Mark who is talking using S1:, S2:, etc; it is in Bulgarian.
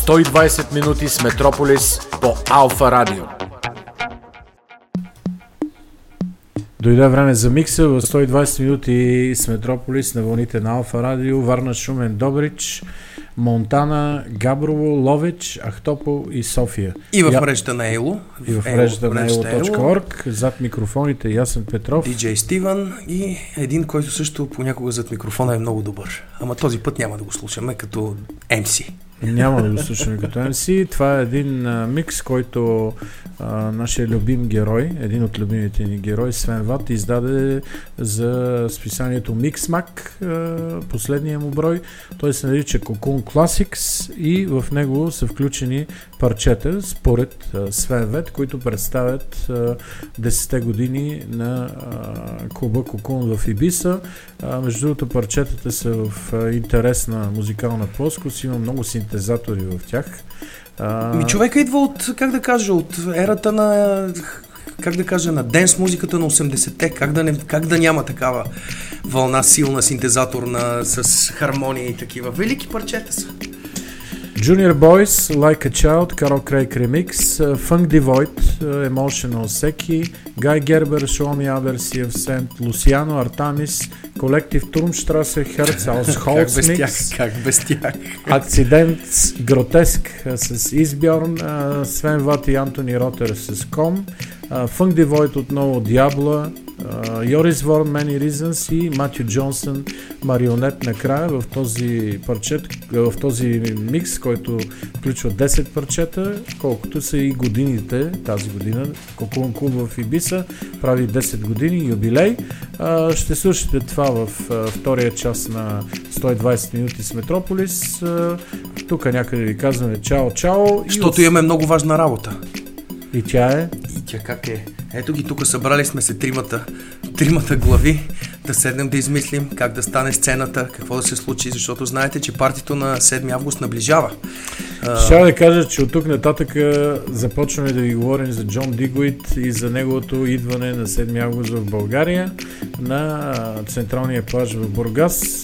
S1: 120 минути с Метрополис по Алфа Радио.
S2: Дойде време за микса в 120 минути с Метрополис на вълните на Алфа Радио. Варна, Шумен, Добрич, Монтана, Габрово, Ловеч, Ахтопол и София.
S3: И в мрежата на Ело.
S2: И в мрежата на Elo.org. Зад микрофоните Ясен Петров.
S3: DJ Стивън и един, който също понякога зад микрофона е много добър. Ама този път няма да го слушаме като MC.
S2: Няма да го слушаме като MC. Това е един микс, който нашия любим герой, един от любимите ни герои, Свен Ват, издаде за списанието Mixmag, последния му брой. Той се нарича Cocoon Classics и в него са включени парчета, според Свен Вет, които представят 10-те години на клуба Cocoon в Ибиса. Между другото, парчетата са в интересна музикална плоскост, има много синтезатори в тях.
S3: Човека идва от, от ерата на, на денс музиката на 80-те. Как да няма такава вълна силна, синтезаторна, с хармония и такива. Велики парчета са.
S2: Junior Boys, Like a Child, Carol Craig Remix, Funk Devoid, Emotional Seki, Guy Gerber, Show Me Others, CF Sent, Luciano Artamis, Collective Turmstrasse, Herzhaus Holz Mix,
S3: Как без тях?
S2: Accidents, Grotesque с Избьорн, Свен Ват и Антони Ротер с Ком, Funk Devoid отново Diablo, Йорис Ворн, Many Reasons и Матю Джонсън, Марионет накрая в този парчет, в този микс, който включва 10 парчета, колкото са и годините тази година. Cocoon Club в Ибиса прави 10 години юбилей. Ще слушате това в втория час на 120 минути с Метрополис. Тук някъде ви казваме чао.
S3: Защото имаме много важна работа.
S2: И тя е?
S3: И тя как е? Ето ги тук, събрали сме се тримата глави, да седнем да измислим как да стане сцената, какво да се случи, защото знаете, че партито на 7 август наближава.
S2: Ще да кажа, че от тук нататък започваме да ви говорим за Джон Дигуит и за неговото идване на 7 август в България на централния плаж в Бургас.